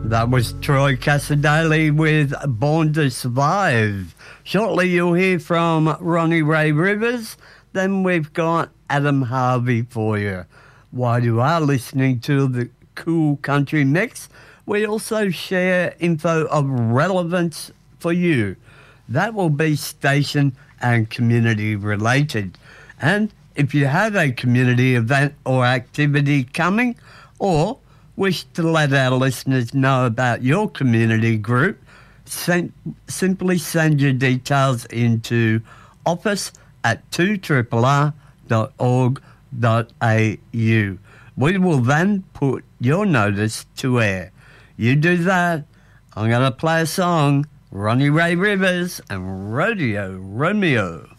That was Troy Casadale with Born to Survive. Shortly you'll hear from Ronnie Ray Rivers. Then we've got Adam Harvey for you. While you are listening to the Cool Country Mix, we also share info of relevance for you. That will be station and community related. And if you have a community event or activity coming, or wish to let our listeners know about your community group, simply send your details into office@2rrr.org.au. We will then put your notice to air. You do that, I'm going to play a song, Ronnie Ray Rivers and Rodeo Romeo.